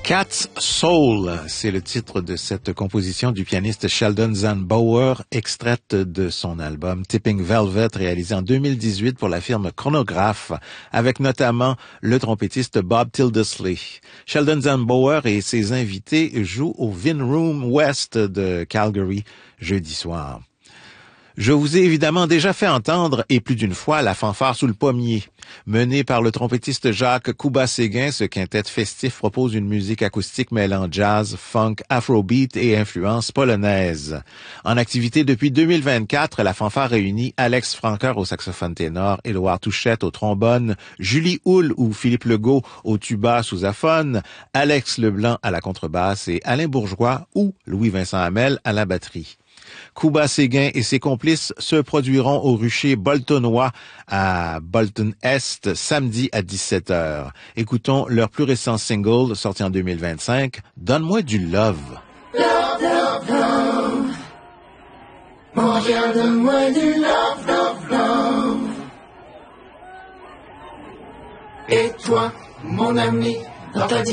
Cat's Soul, c'est le titre de cette composition du pianiste Sheldon Zanbauer, extraite de son album Tipping Velvet, réalisé en 2018 pour la firme Chronograph, avec notamment le trompettiste Bob Tildesley. Sheldon Zanbauer et ses invités jouent au Vin Room West de Calgary jeudi soir. Je vous ai évidemment déjà fait entendre, et plus d'une fois, la fanfare sous le pommier. Mené par le trompettiste Jacques Couba-Séguin, ce quintet festif propose une musique acoustique mêlant jazz, funk, afrobeat et influences polonaises. En activité depuis 2024, la fanfare réunit Alex Franqueur au saxophone ténor, Édouard Touchette au trombone, Julie Houle ou Philippe Legault au tuba sousaphone, Alex Leblanc à la contrebasse et Alain Bourgeois ou Louis-Vincent Hamel à la batterie. Couba-Séguin et ses complices se produiront au rucher boltonois à Bolton-Est samedi à 17h. Écoutons leur plus récent single sorti en 2025, Donne-moi du love. Love, love, love. Mon Dieu, donne-moi du love, love, love. Et toi, mon ami, dans ta